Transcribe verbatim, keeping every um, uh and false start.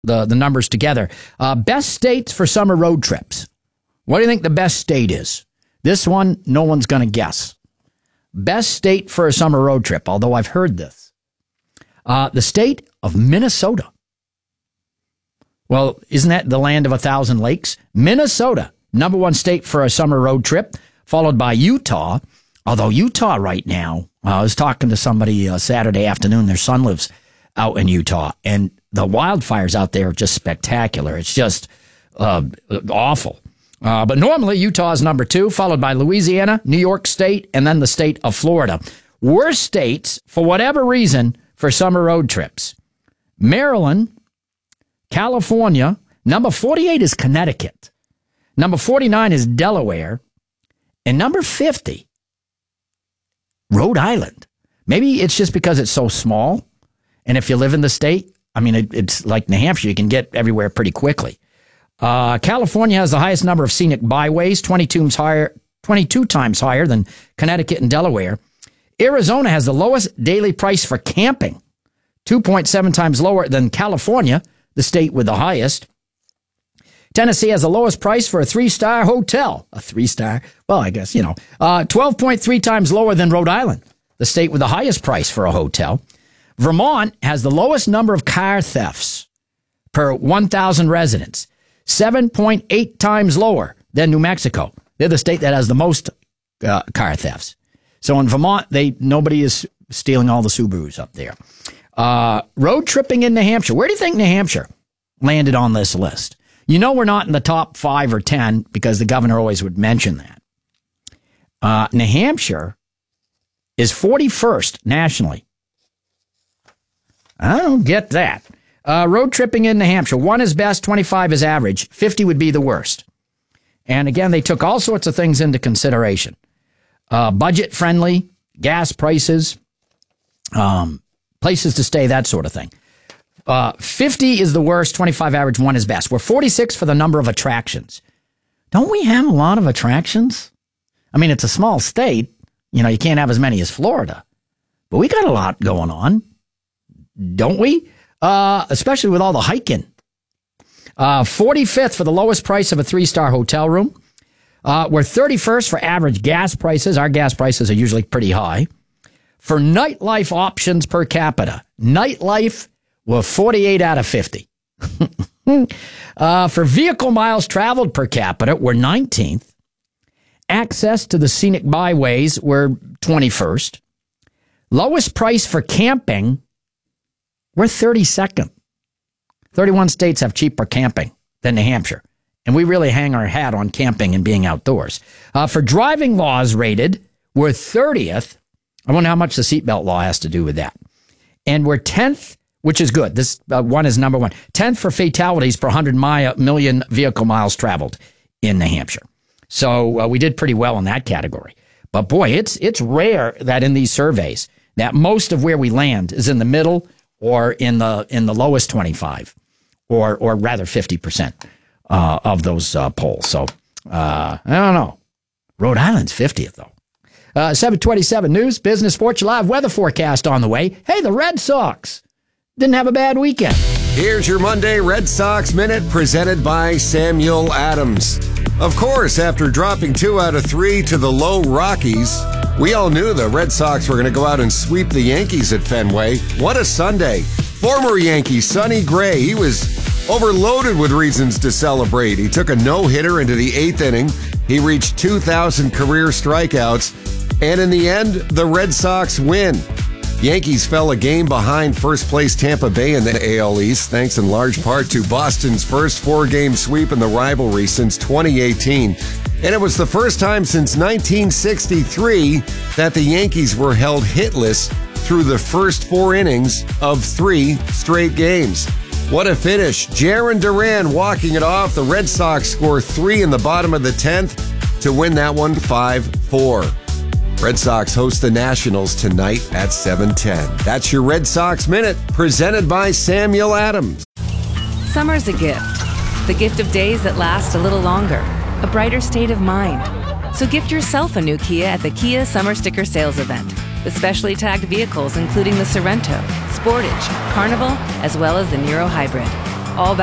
the, the numbers together. Uh, best states for summer road trips. What do you think the best state is? This one, no one's going to guess. Best state for a summer road trip, although I've heard this. Uh, the state of Minnesota. Well, isn't that the land of a thousand lakes? Minnesota, number one state for a summer road trip, followed by Utah. Although Utah right now, uh, I was talking to somebody uh, Saturday afternoon. Their son lives out in Utah, and the wildfires out there are just spectacular. It's just uh, awful. Uh, but normally Utah is number two, followed by Louisiana, New York State, and then the state of Florida. Worst states, for whatever reason, for summer road trips. Maryland, California. Number forty-eight is Connecticut. Number forty-nine is Delaware. And number fifty, Rhode Island. Maybe it's just because it's so small. And if you live in the state, I mean, it, it's like New Hampshire. You can get everywhere pretty quickly. Uh, California has the highest number of scenic byways, twenty-two times higher, twenty-two times higher than Connecticut and Delaware. Arizona has the lowest daily price for camping, two point seven times lower than California, the state with the highest. Tennessee has the lowest price for a three-star hotel. A three-star? Well, I guess, you know. Uh, twelve point three times lower than Rhode Island, the state with the highest price for a hotel. Vermont has the lowest number of car thefts per one thousand residents, seven point eight times lower than New Mexico. They're the state that has the most uh, car thefts. So in Vermont, they nobody is stealing all the Subarus up there. Uh, road tripping in New Hampshire. Where do you think New Hampshire landed on this list? You know we're not in the top five or ten because the governor always would mention that. Uh, New Hampshire is forty-first nationally. I don't get that. Uh, road tripping in New Hampshire. One is best, twenty-five is average, fifty would be the worst. And again, they took all sorts of things into consideration. Uh, budget friendly, gas prices, um, places to stay, that sort of thing. Uh, fifty is the worst, twenty-five average, one is best. We're forty-six for the number of attractions. Don't we have a lot of attractions? I mean, it's a small state. You know, you can't have as many as Florida. But we got a lot going on, don't we? Uh, especially with all the hiking. Uh, forty-fifth for the lowest price of a three-star hotel room. Uh, we're thirty-first for average gas prices. Our gas prices are usually pretty high. For nightlife options per capita, nightlife, we're forty-eight out of fifty. uh, for vehicle miles traveled per capita, we're nineteenth. Access to the scenic byways, we're twenty-first. Lowest price for camping, we're thirty-second. thirty-one states have cheaper camping than New Hampshire. And we really hang our hat on camping and being outdoors. Uh, for driving laws rated, we're thirtieth. I wonder how much the seatbelt law has to do with that. And we're tenth, which is good. This uh, one is number one. tenth for fatalities per one hundred million vehicle miles traveled in New Hampshire. So uh, we did pretty well in that category. But boy, it's it's rare that in these surveys that most of where we land is in the middle or in the in the lowest twenty-five, or or rather fifty percent uh, of those uh, polls. So uh, I don't know. Rhode Island's fiftieth though. Uh, seven twenty-seven News, Business, Sports, live weather forecast on the way. Hey, the Red Sox didn't have a bad weekend. Here's your Monday Red Sox Minute presented by Samuel Adams. Of course, after dropping two out of three to the low Rockies, we all knew the Red Sox were going to go out and sweep the Yankees at Fenway. What a Sunday. Former Yankee Sonny Gray, he was overloaded with reasons to celebrate. He took a no-hitter into the eighth inning. He reached two thousand career strikeouts. And in the end, the Red Sox win. Yankees fell a game behind first-place Tampa Bay in the A L East, thanks in large part to Boston's first four-game sweep in the rivalry since twenty eighteen. And it was the first time since nineteen sixty-three that the Yankees were held hitless through the first four innings of three straight games. What a finish. Jarren Duran walking it off. The Red Sox score three in the bottom of the tenth to win that one five four. Red Sox host the Nationals tonight at seven ten. That's your Red Sox Minute, presented by Samuel Adams. Summer's a gift. The gift of days that last a little longer. A brighter state of mind. So gift yourself a new Kia at the Kia Summer Sticker Sales Event. With specially tagged vehicles including the Sorento, Sportage, Carnival, as well as the Niro Hybrid. all